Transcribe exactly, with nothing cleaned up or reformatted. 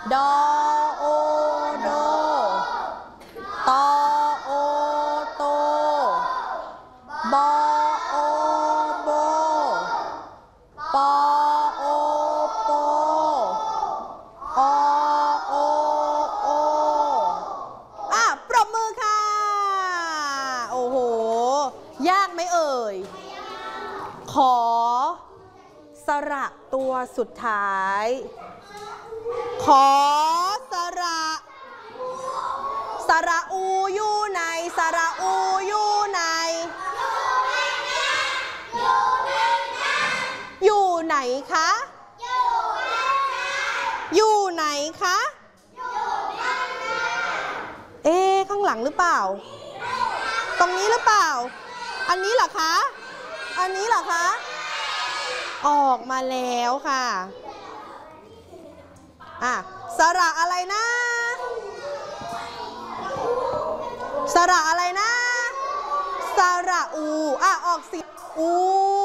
ดอโอโดตอโอโตบอโอโบปอโอโปอโอโออ่ะปรบมือค่ะโอ้โหยากไหมเอ่ยขอสระตัวสุดท้ายขอสระสระอูอยู่ไหนสระอูอยู่ไหนอยู่ไหนคะอยู่ไหนคะเอ๊ะข้างหลังหรือเปล่าตรงนี้หรือเปล่าอันนี้เหรอคะอันนี้เหรอคะออกมาแล้วค่ะอ่ะสระอะไรนะสระอะไรนะสระอูอ่ะออกเสียงอู